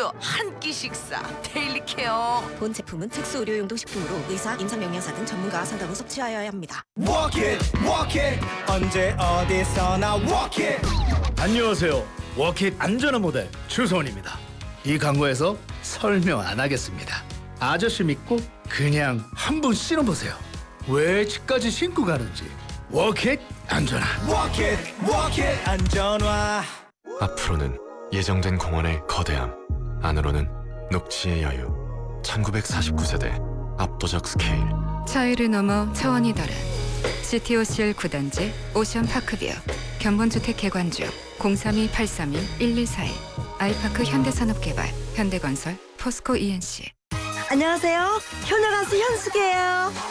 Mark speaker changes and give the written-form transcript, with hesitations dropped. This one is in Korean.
Speaker 1: 하루에도 한 끼 식사 데일리 케어.
Speaker 2: 본 제품은 특수 의료용도 식품으로 의사, 임상영양사 등 전문가와 상담 후 섭취하여야 합니다.
Speaker 3: Walk it, 언제 어디서나 walk it.
Speaker 4: 안녕하세요. 워킷 안전한 모델 추소원입니다. 이 광고에서 설명 안 하겠습니다. 아저씨 믿고 그냥 한번 신어보세요. 왜 집까지 신고 가는지. 워킷 안전한.
Speaker 3: Walk it, 안전화.
Speaker 5: 앞으로는 예정된 공원의 거대함, 안으로는 녹지의 여유. 1949세대 압도적 스케일.
Speaker 6: 차이를 넘어 차원이 다른 CTOCL 9단지 오션파크뷰 견본주택 개관주 032-832-1141 아이파크 현대산업개발 현대건설 포스코 ENC.
Speaker 2: 안녕하세요. 효녀 가수 현숙이에요.